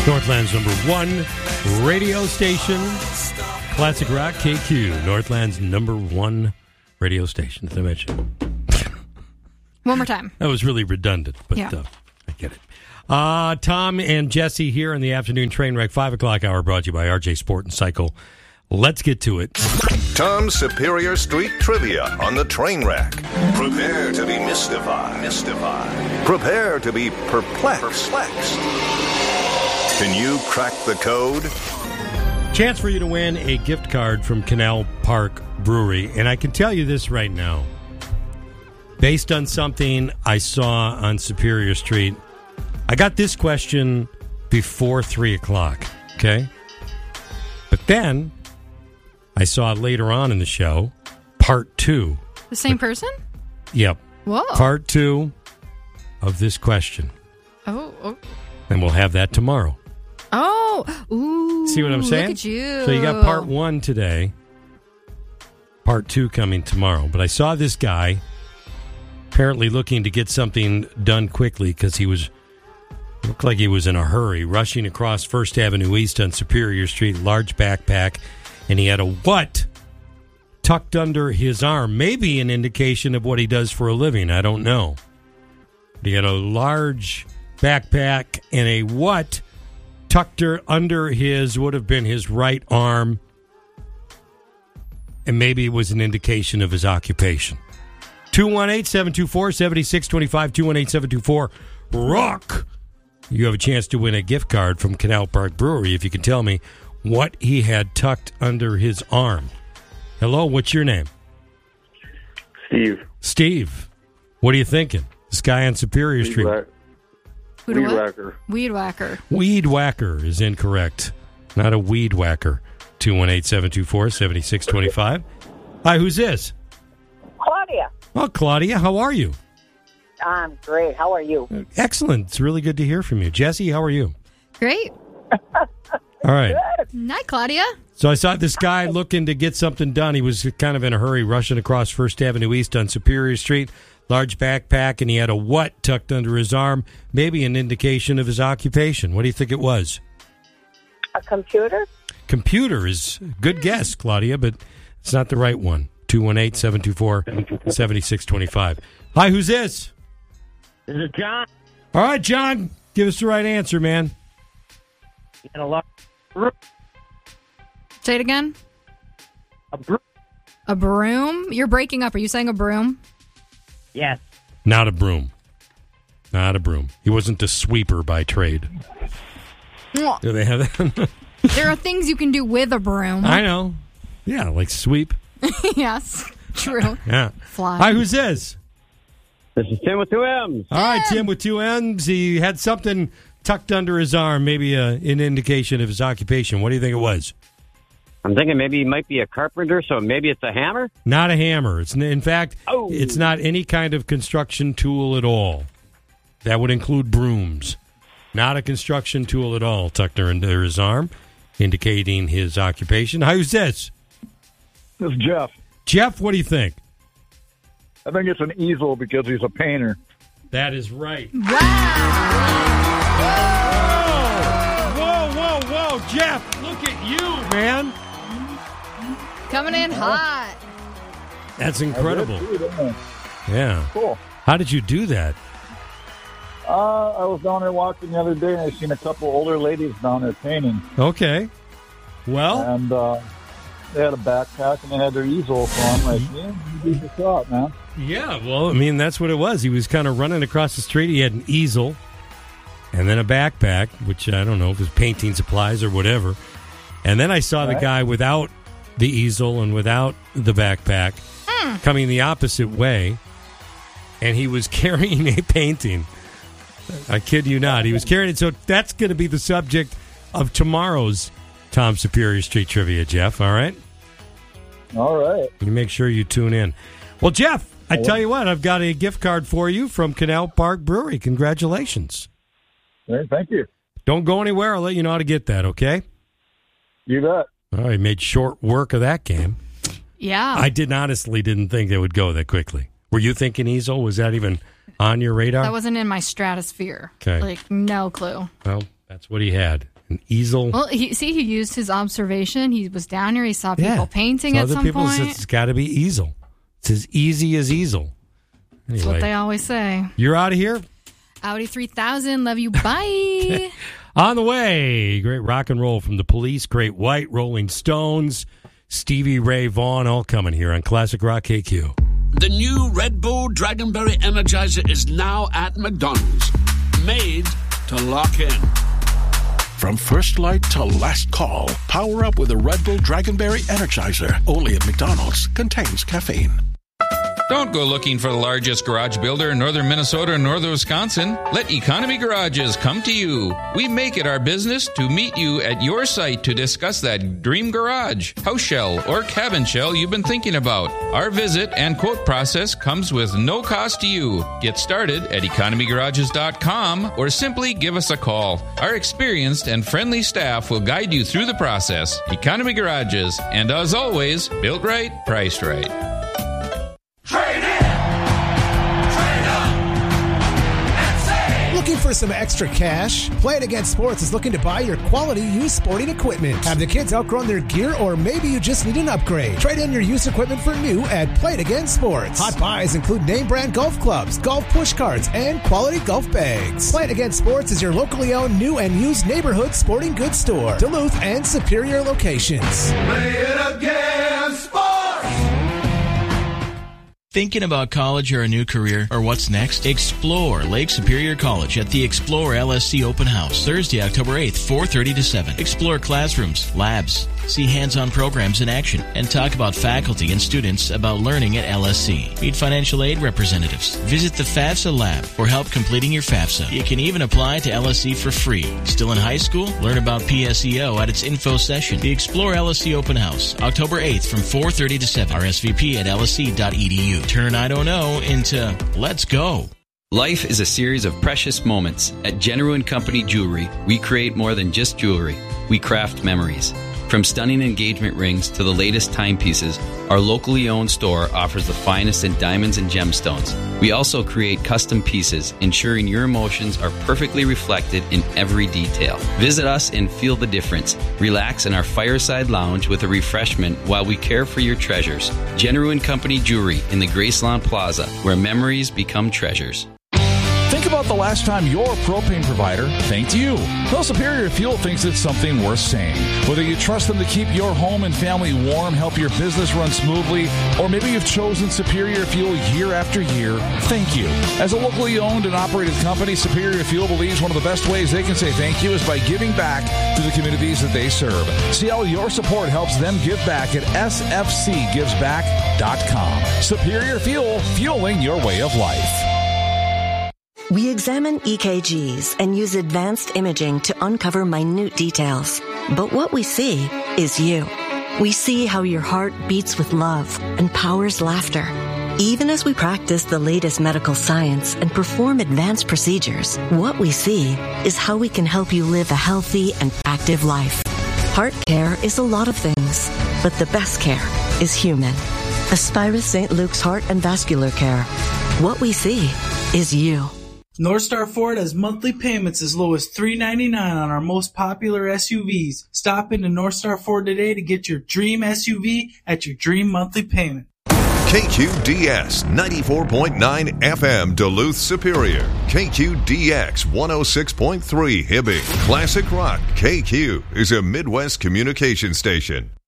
Northland's number one radio station, Classic Rock KQ. Northland's number one radio station, as I mentioned. One more time. That was really redundant, but yeah. I get it. Tom and Jesse here in the afternoon train wreck, 5 o'clock hour, brought to you by RJ Sport and Cycle. Let's get to it. Tom's Superior Street Trivia on the train wreck. Prepare to be mystified. Prepare to be perplexed. Can you crack the code? Chance for you to win a gift card from Canal Park Brewery. And I can tell you this right now. Based on something I saw on Superior Street, I got this question before 3 o'clock, okay? But then I saw it later on in the show, part 2. The same person? Yep. Whoa. Part 2 of this question. Oh. And we'll have that tomorrow. Oh. Ooh. See what I'm saying? Look at you. So you got part 1 today, part 2 coming tomorrow. But I saw this guy apparently looking to get something done quickly because he looked like he was in a hurry, rushing across First Avenue East on Superior Street, large backpack, and he had a what tucked under his arm. Maybe an indication of what he does for a living. I don't know. He had a large backpack and a what tucked under his, would have been his right arm, and maybe it was an indication of his occupation. 218-724-7625, 218-724-ROCK. You have a chance to win a gift card from Canal Park Brewery if you can tell me what he had tucked under his arm. Hello, what's your name? Steve. What are you thinking? This guy on Superior Street. Weed whacker. Weed whacker is incorrect. Not a weed whacker. 218-724-7625. Hi, who's this? Claudia. Oh, Claudia, how are you? I'm great. How are you? Excellent. It's really good to hear from you. Jesse, how are you? Great. All right. Night, Claudia. So I saw this guy looking to get something done. He was kind of in a hurry, rushing across First Avenue East on Superior Street, large backpack, and he had a what tucked under his arm, maybe an indication of his occupation. What do you think it was? A computer? Computer is a good guess, Claudia, but it's not the right one. 218-724-7625. Hi, who's this? This is John. All right, John, give us the right answer, man. Say it again. A broom? You're breaking up. Are you saying a broom? Yes. Not a broom. Not a broom. He wasn't a sweeper by trade. Do they have that? There are things you can do with a broom. I know. Yeah, like sweep. Yes, true. Yeah. Fly. Hi, who's this? This is Tim with 2 M's. All right, Tim with 2 M's. He had something tucked under his arm, maybe an indication of his occupation. What do you think it was? I'm thinking maybe he might be a carpenter, so maybe it's a hammer? Not a hammer. In fact, It's not any kind of construction tool at all. That would include brooms. Not a construction tool at all tucked under his arm, indicating his occupation. Hi, who's this? This is Jeff. Jeff, what do you think? I think it's an easel because he's a painter. That is right. Wow! Whoa, Jeff, look at you, man. Coming in hot. That's incredible. Yeah. Cool. How did you do that? I was down there walking the other day, and I seen a couple older ladies down there painting. Okay. Well? And they had a backpack, and they had their easel, so I'm like, yeah, you do the shot, man. Yeah, well, I mean, that's what it was. He was kind of running across the street. He had an easel and then a backpack, which I don't know if it was painting supplies or whatever. And then I saw the guy without the easel and without the backpack coming the opposite way, and he was carrying a painting. I kid you not. He was carrying it. So that's going to be the subject of tomorrow's Tom Superior Street Trivia, Jeff. All right? All right. You make sure you tune in. Well, Jeff, I tell you what, I've got a gift card for you from Canal Park Brewery. Congratulations. Great, thank you. Don't go anywhere. I'll let you know how to get that, okay? You bet. All right, made short work of that game. Yeah. I honestly didn't think they would go that quickly. Were you thinking easel? Was that even on your radar? That wasn't in my stratosphere. Okay. Like, no clue. Well, that's what he had. An easel. Well, he used his observation. He was down here. He saw people painting at some point. It's got to be easel. It's as easy as easel. Anyway, That's what they always say. You're out of here? Audi 3000. Love you. Bye. On the way, great rock and roll from the Police, Great White, Rolling Stones, Stevie Ray Vaughan, all coming here on Classic Rock KQ. The new Red Bull Dragonberry Energizer is now at McDonald's. Made to lock in. From first light to last call, power up with a Red Bull Dragonberry Energizer. Only at McDonald's. Contains caffeine. Don't go looking for the largest garage builder in northern Minnesota or northern Wisconsin. Let Economy Garages come to you. We make it our business to meet you at your site to discuss that dream garage, house shell, or cabin shell you've been thinking about. Our visit and quote process comes with no cost to you. Get started at economygarages.com or simply give us a call. Our experienced and friendly staff will guide you through the process. Economy Garages, and as always, built right, priced right. Trade in! Trade up! And save! Looking for some extra cash? Play It Again Sports is looking to buy your quality used sporting equipment. Have the kids outgrown their gear, or maybe you just need an upgrade? Trade in your used equipment for new at Play It Again Sports. Hot buys include name brand golf clubs, golf push carts, and quality golf bags. Play It Again Sports is your locally owned new and used neighborhood sporting goods store. Duluth and Superior locations. Play It Again Sports! Thinking about college or a new career, or what's next? Explore Lake Superior College at the Explore LSC Open House, Thursday, October 8th, 4:30 to 7. Explore classrooms, labs, see hands-on programs in action, and talk about faculty and students about learning at LSC. Meet financial aid representatives. Visit the FAFSA lab for help completing your FAFSA. You can even apply to LSC for free. Still in high school? Learn about PSEO at its info session. The Explore LSC Open House, October 8th from 4:30 to 7. RSVP at lsc.edu. Turn I don't know into let's go. Life is a series of precious moments. At General & Company Jewelry, we create more than just jewelry. We craft memories. From stunning engagement rings to the latest timepieces, our locally owned store offers the finest in diamonds and gemstones. We also create custom pieces, ensuring your emotions are perfectly reflected in every detail. Visit us and feel the difference. Relax in our fireside lounge with a refreshment while we care for your treasures. General & Company Jewelry in the Graceland Plaza, where memories become treasures. Think about the last time your propane provider thanked you. Well, Superior Fuel thinks it's something worth saying. Whether you trust them to keep your home and family warm, help your business run smoothly, or maybe you've chosen Superior Fuel year after year, thank you. As a locally owned and operated company, Superior Fuel believes one of the best ways they can say thank you is by giving back to the communities that they serve. See how your support helps them give back at sfcgivesback.com. Superior Fuel, fueling your way of life. We examine EKGs and use advanced imaging to uncover minute details. But what we see is you. We see how your heart beats with love and powers laughter. Even as we practice the latest medical science and perform advanced procedures, what we see is how we can help you live a healthy and active life. Heart care is a lot of things, but the best care is human. Aspirus St. Luke's Heart and Vascular Care. What we see is you. North Star Ford has monthly payments as low as $399 on our most popular SUVs. Stop into North Star Ford today to get your dream SUV at your dream monthly payment. KQDS 94.9 FM Duluth Superior. KQDX 106.3 Hibbing. Classic Rock KQ is a Midwest communication station.